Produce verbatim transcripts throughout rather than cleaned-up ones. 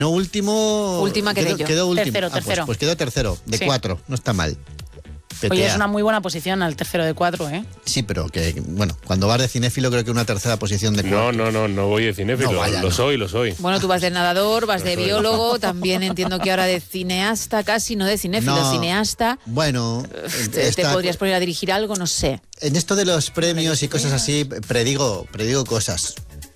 No, último... Última quedé quedó, yo. Quedó último. Tercero, Ah, pues, tercero. pues quedó tercero, de Sí. cuatro. No está mal. Petea. Oye, es una muy buena posición al tercero de cuatro, ¿eh? Sí, pero que, bueno, cuando vas de cinéfilo creo que una tercera posición de cuatro. No, no, no, no voy de cinéfilo. No, vaya, lo no. soy, lo soy. Bueno, tú vas de nadador, vas de soy. biólogo, también entiendo que ahora de cineasta, casi no de cinéfilo, No. cineasta. Bueno, Te, te está- podrías poner a dirigir algo, no sé. en esto de los premios y cosas así, predigo, predigo cosas.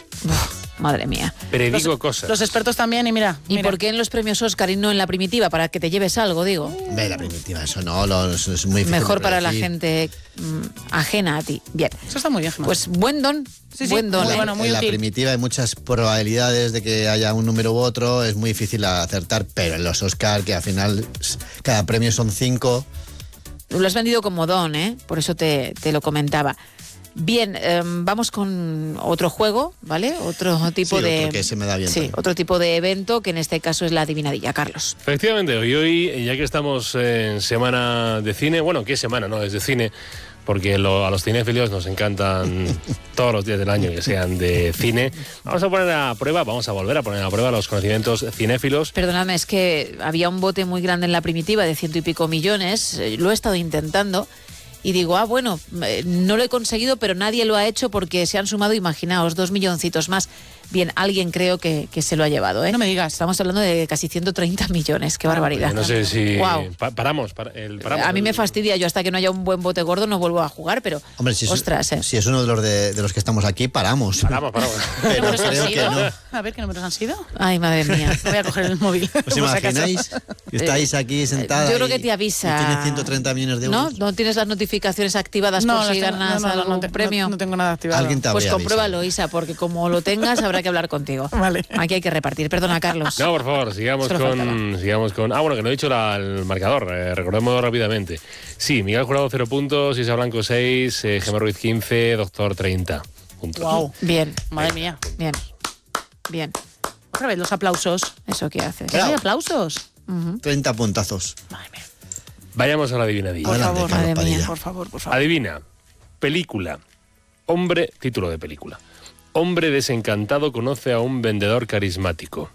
Madre mía. Predigo Los, cosas. los expertos también, y mira. ¿Y mira. por qué en los premios Oscar y no en la primitiva? Para que te lleves algo, digo. Ve, la primitiva, eso no, lo, eso es muy difícil Mejor de para la predecir. gente mm, ajena a ti. Bien. Eso está muy bien, Gemma. Pues buen don. Sí, sí, buen don. muy ¿eh? bueno, muy en la útil. primitiva hay muchas probabilidades de que haya un número u otro, es muy difícil acertar, pero en los Oscar, que al final s- cada premio son cinco. Lo has vendido como don, ¿eh? Por eso te, te lo comentaba. Bien, eh, vamos con otro juego, ¿vale? Otro tipo Sí, de... otro que se me da bien Sí, también. otro tipo de evento, que en este caso es la adivinadilla, Carlos. Efectivamente, hoy, hoy, ya que estamos en semana de cine, bueno, ¿qué semana? No, es de cine, porque lo- a los cinéfilos nos encantan todos los días del año que sean de cine. Vamos a poner a prueba, vamos a volver a poner a prueba los conocimientos cinéfilos. Perdóname, es que había un bote muy grande en la primitiva de ciento y pico millones, eh, lo he estado intentando y digo, ah, bueno, eh, no lo he conseguido, pero nadie lo ha hecho porque se han sumado, imaginaos, dos milloncitos más. Bien, alguien creo que, que se lo ha llevado, ¿eh? No me digas. Estamos hablando de casi ciento treinta millones, qué barbaridad. No sé si Guau. pa- paramos, para- el, paramos. A mí me el- fastidia, yo hasta que no haya un buen bote gordo no vuelvo a jugar, pero Hombre, si es, ostras, ¿eh? si es uno de los, de, de los que estamos aquí, paramos. Paramos, paramos. ¿Qué Pero números han creo que sido? no. A ver, ¿qué números han sido? Ay, madre mía. No voy a coger el móvil. ¿Os por si acaso. imagináis que estáis aquí sentadas? Yo creo que y- te avisa. Y tienes ciento treinta millones de ¿No? euros. ¿No tienes las notificaciones activadas por las si tengo- ganas no, no, no, algún no te- premio? No, no tengo nada activado. Alguien te Pues habría compruébalo, Isa, porque como lo tengas habrá que hablar contigo. Vale. Aquí hay que repartir. Perdona, Carlos. No, por favor, sigamos Solo con, faltaba. sigamos con... Ah, bueno, que no he dicho la- el marcador, eh, recordemos rápidamente. Sí, Miguel Jurado cero puntos, Isa Blanco seis, eh, Gemma Ruiz quince, Doctor treinta puntos. Wow. Bien, Madre mía. bien, bien. Otra vez los aplausos. ¿Eso qué haces? ¿Qué hay aplausos? treinta puntazos. Madre mía. Vayamos a la adivinadilla. Por Adelante, favor, Carlos madre mía. Padilla. Por favor, por favor. Adivina. Película. Hombre, título de película. Hombre desencantado conoce a un vendedor carismático.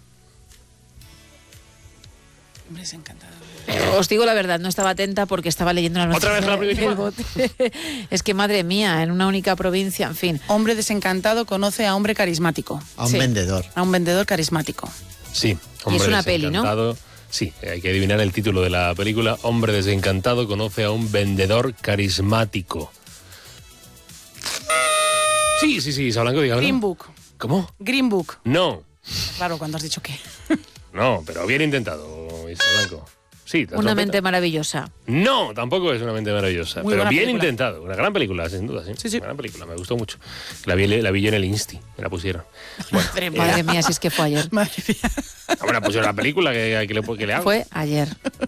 Hombre, es encantado. Os digo la verdad, no estaba atenta porque estaba leyendo la ¿Otra vez la primitiva? del bote. Es que, madre mía, en una única provincia, en fin. Hombre desencantado conoce a hombre carismático. A un Sí. vendedor. A un vendedor carismático. Sí. Y es una peli, ¿no? desencantado- Sí, hay que adivinar el título de la película. Hombre desencantado conoce a un vendedor carismático. Sí, sí, sí, Isa Blanco, dígame. Green Book. ¿Cómo? Green Book. No, Claro, cuando has dicho que. no, pero bien intentado, Isa Blanco. Sí, la Una trompeta. mente maravillosa. No, tampoco es una mente maravillosa, Muy pero buena bien película. intentado. Una gran película, sin duda, sí. Sí, sí. Una gran película, me gustó mucho. La vi, la vi yo en el Insti, me la pusieron. Bueno, Madre mía. Madre mía, si es que fue ayer. Madre mía. no me la pusieron la película que, que, le, que le hago. Fue ayer.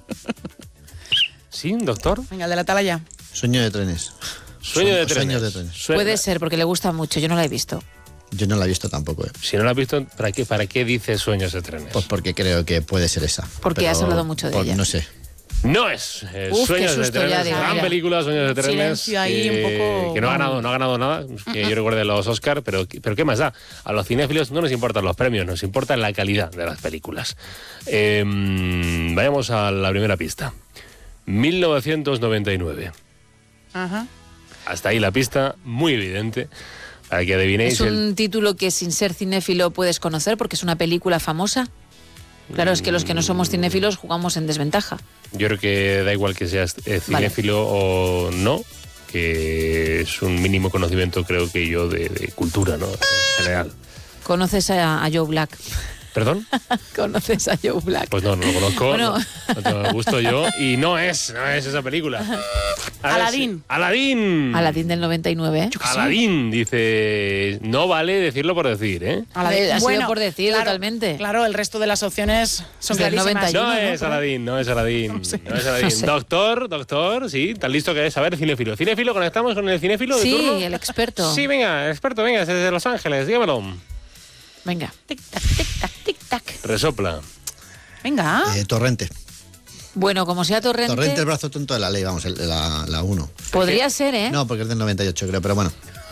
Sí, doctor. Venga, de la tala Sueño de trenes. Sueño de Sue- trenes. Sueños de trenes. Sue- Puede ser, porque le gusta mucho. Yo no la he visto. Yo no la he visto tampoco, ¿eh? Si no la has visto, ¿para qué, para qué dices sueños de trenes? Pues porque creo que puede ser esa. Porque Pero, has hablado mucho de pues, ella. No sé. No es eh, Uf, qué Sueños de susto trenes, ya, digo, gran mira. película, Sueños de trenes. Silencio ahí, que, un poco- que no ha ganado, no ha ganado nada, que yo recuerde los Oscar, pero, pero ¿qué más da? A los cinéfilos no nos importan los premios, nos importa la calidad de las películas. Eh, vayamos a la primera pista. mil novecientos noventa y nueve. Ajá. Hasta ahí la pista, muy evidente, para que adivinéis Es un el... título que sin ser cinéfilo puedes conocer porque es una película famosa. Claro, es que los que no somos cinéfilos jugamos en desventaja. Yo creo que da igual que seas eh, cinéfilo o no, que es un mínimo conocimiento, creo que yo, de, de cultura, ¿no? En general. ¿Conoces a, a Joe Black? ¿Perdón? ¿Conoces a Joe Black? Pues no, no lo conozco, Bueno. no, no tengo gusto yo, y no es, no es esa película. A ver Aladín. si- Aladín. Aladín del noventa y nueve, ¿eh? Aladín, dice, no vale decirlo por decir, ¿eh? Eh, ha sido Bueno, por decir claro, totalmente. Claro, el resto de las opciones son Del clarísimas. noventa y uno. No ¿no? es Aladín, no es Aladín, no, sé. es Aladín. No sé. Doctor, doctor, sí, tan listo que es. A ver, cinéfilo. Cinéfilo, ¿conectamos con el cinéfilo de Sí, turno? el experto. Sí, venga, experto, venga, desde Los Ángeles, dígamelo. Venga. Tic-tac, tic-tac, tic-tac. Resopla. Venga. Eh, Torrente. Bueno, como sea Torrente, Torrente, el brazo tonto de la ley, vamos, el- la, la uno. podría ser, ¿eh? No, porque es del noventa y ocho, creo, pero bueno.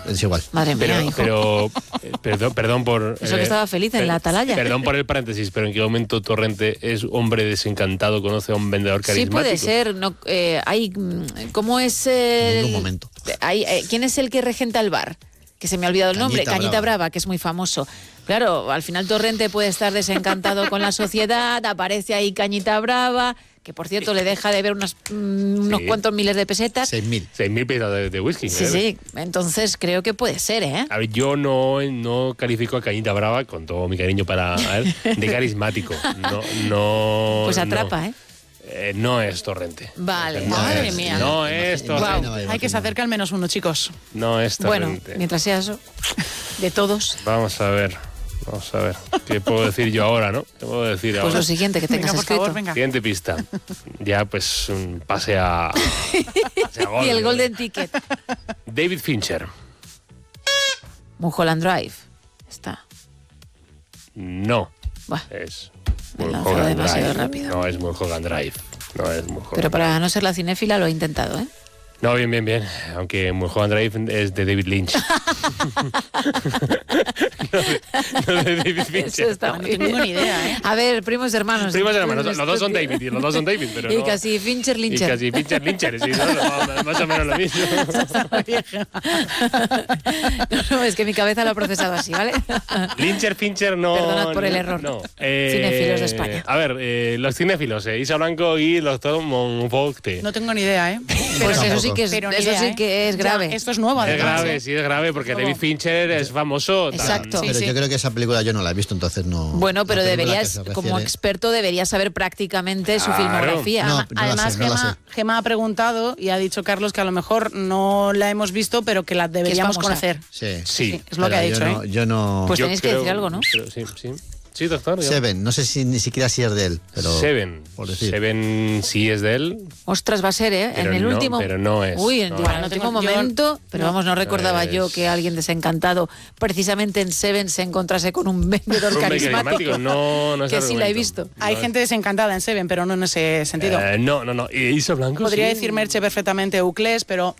es igual. Madre mía, Pero, hijo. pero eh, perdón, perdón por... Eso que estaba feliz en la atalaya. Perdón por el paréntesis, pero ¿en qué momento Torrente es hombre desencantado, conoce a un vendedor Sí carismático? puede ser. No, eh, hay, mm, ¿cómo es el, En ningún momento. hay, eh, ¿Quién es el que regenta el bar? Que se me ha olvidado el nombre. Cañita Cañita Brava. Brava. que es muy famoso. Claro, al final Torrente puede estar desencantado con la sociedad, aparece ahí Cañita Brava, que por cierto le deja de ver unos, mm, unos Sí. cuantos miles de pesetas. seis mil. Seis mil piezas de, de whisky. Sí, ¿eh? sí. Entonces creo que puede ser, ¿eh? A ver, yo no, no califico a Cañita Brava, con todo mi cariño para él, de carismático. No, no. Pues atrapa, no. ¿eh? Eh, no es Torrente. Vale. No Madre es, mía. No es Imagino, Torrente. imagino, Hay que imagino. se acerque al menos uno, chicos. No es Bueno, Torrente. mientras sea eso, de todos. Vamos a ver. Vamos a ver. ¿Qué puedo decir yo ahora, no? ¿Qué puedo decir Pues ahora? lo siguiente que tengas Venga, por escrito. favor, venga. Siguiente pista. Ya, pues, un pase a. pase a gol. Y el Golden Ticket. David Fincher. Mulholland Drive. Está. No. Buah. Es. Me he lanzado Mulholland demasiado Drive. rápido. No es Mulholland Drive. No es Mulholland Pero para no ser la cinéfila lo he intentado, ¿eh? No, bien, bien, bien. Aunque Mulholland Drive es de David Lynch. no, de, no de David Eso Fincher. está No muy tengo bien. ni idea, ¿eh? A ver, primos hermanos. Primos hermanos, los dos son David, y los dos son David, pero Y no. casi Fincher Y Lyncher. casi Fincher Lyncher, sí, ¿no? No, más o menos lo mismo. No, no, es que mi cabeza lo ha procesado así, ¿vale? Lyncher, Fincher, no. Perdonad por el no, error. No. Eh, Cinéfilos de España. A ver, eh, los cinéfilos, eh, Isa Blanco y el doctor Monfort. No tengo ni idea, ¿eh? Pues tampoco. eso sí que es, Pero ni eso idea, sí ¿eh? que es Ya, grave. esto es nuevo, Es además. grave, ¿eh? sí, es grave, porque Luego. David Fincher es famoso. tan- Exacto. Sí, Pero sí. yo creo que esa película yo no la he visto, entonces no. Bueno, pero la película a la que deberías, se como refiere- experto, deberías saber prácticamente su Claro. filmografía. No, Ama- no la Además, sé, no la Gemma, sé. Gemma ha preguntado y ha dicho Carlos que a lo mejor no la hemos visto, pero que la deberíamos famosa. conocer. Sí. Sí. Sí, es lo que Pero ha yo dicho, no- ¿eh? Yo no. Pues Yo tenéis que creo- decir algo, ¿no? pero sí, sí. Sí, doctor. yo- Seven, no sé si ni siquiera si es de él, pero. Seven. Por decir. Seven sí es de él. Ostras, va a ser, ¿eh? Pero en el no, último. pero no es, Uy, en no el es. último No tengo- yo- momento. Pero no. vamos, no recordaba No yo es. que alguien desencantado, precisamente en Seven, se encontrase con un vendedor Hombre, carismático. No, no es que sí la he argumento. visto. Hay No gente desencantada en Seven, pero no en ese sentido. Eh, no, no, no. ¿Y Isa Blanco? Podría sí. decir Merche perfectamente Euclés, pero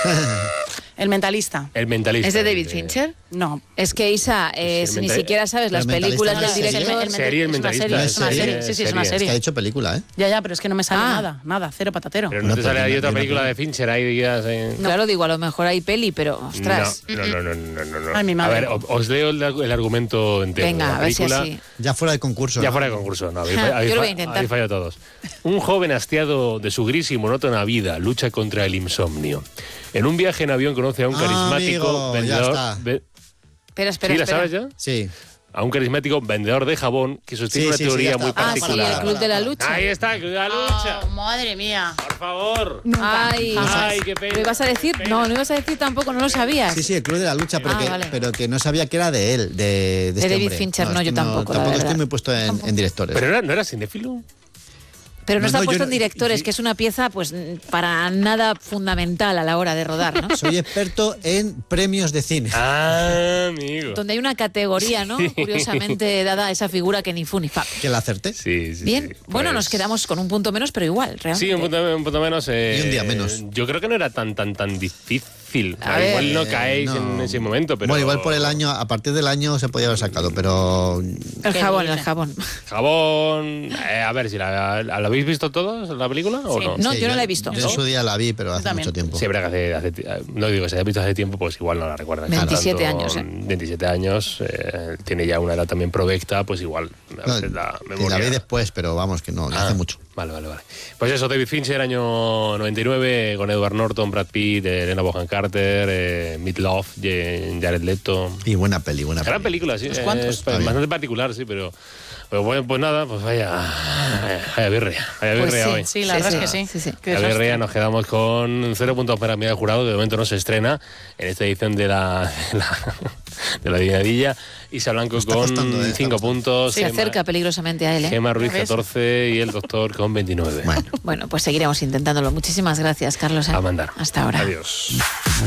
el mentalista. El mentalista. ¿Es de David Eh, Fincher? No. Es que Isa, eh, Sí, si el ni mental- siquiera sabes las El mentalista películas no del es serie. director. El Serie, el es una mentalista. serie, es una serie, serie. Sí, sí, es una serie. Es que ha serie. hecho película, ¿eh? Ya, ya, pero es que no me sale Ah. nada, nada, cero patatero. Pero no, No, te pero sale ahí yo- otra yo no película creo. de Fincher ahí digas. eh, Claro, digo, a lo mejor hay peli, pero ostras. No, no, no, no, no, no. Ay, mi A madre. ver, o- os leo el, el argumento entero. de Venga, la a ver si película. así. Ya fuera de concurso. Ya ¿no? fuera de concurso, no, habéis, Ja, habéis yo lo voy a fa- intentar. habéis fallado todos. Un joven hastiado de su gris y monótona vida lucha contra el insomnio. En un viaje en avión conoce a un Ah, carismático amigo, ya vendedor. está. ve- Espera, espera, ¿Sí la espera. sabes ya? Sí. A un carismático vendedor de jabón que sostiene Sí, una sí, sí, teoría ya muy está. Ah, sí, particular. el Club de la Lucha. Ahí está, el Club de la lucha. Oh, madre mía. Por favor. Ay, Ay, qué pena. ¿lo ibas a decir? Qué pena. No, no ibas a decir tampoco, no lo sabías. Sí, sí, el Club de la Lucha, pero, Ah, que, vale. pero que no sabía que era de él, de, de, De este David hombre. Fincher, no, es yo que tampoco, la Tampoco verdad. estoy muy puesto en, en directores. Pero era- no era cinéfilo. Pero no, No, está no, yo puesto no- en directores, y- que es una pieza pues para nada fundamental a la hora de rodar, ¿no? Soy experto en premios de cine. Ah, amigo. Donde hay una categoría, ¿no? Curiosamente dada a esa figura que ni fu ni fa. Que la acerté. Sí, sí. Bien, sí, bueno, pues- nos quedamos con un punto menos, pero igual, realmente. Sí, un punto, un punto menos. eh, Y un día menos. Yo creo que no era tan, tan, tan difícil. A ver. Igual no Eh, caéis no. en ese momento, pero. Bueno, igual por el año, a partir del año se podía haber sacado, pero El Qué jabón, bien. el jabón. Jabón. eh, a ver, si la, la- ¿la habéis visto todos, la película? ¿O Sí. no? No, sí, yo no la he visto. Yo en su día la vi, pero hace también. mucho tiempo. Siempre que hace, hace ti- no digo que se haya visto hace tiempo, pues igual no la recuerdan. veintisiete Tanto, años, ¿eh? veintisiete años, eh, tiene ya una edad también provecta, pues igual a No, veces la y memoria. la vi después, pero vamos, que no, que Ah, hace mucho. Vale, vale, vale. Pues eso, David Fincher, año noventa y nueve, con Edward Norton, Brad Pitt, Helena Bonham Carter, eh, Meatloaf, Ye- Jared Leto. Y buena peli, buena Gran peli. película, sí. ¿Unos cuantos? Es Está bien. bastante particular, sí, pero, pero bueno, pues nada, pues vaya, vaya, vaya birria, vaya Pues birria sí, hoy. Sí, la verdad es que sí. sí, sí. Qué La desastre. birria, nos quedamos con cero puntos para Miguel Jurado, que de momento no se estrena en esta edición de la de la, de la Adivinadilla. Isa Blanco Está con costando, ¿eh? cinco Está puntos. Se Gema- acerca peligrosamente a él, ¿eh? Gema Ruiz ¿Ya ves? catorce y el doctor con veintinueve. Bueno. Bueno, pues seguiremos intentándolo. Muchísimas gracias, Carlos. ¿eh? A mandar. Hasta ahora. Adiós.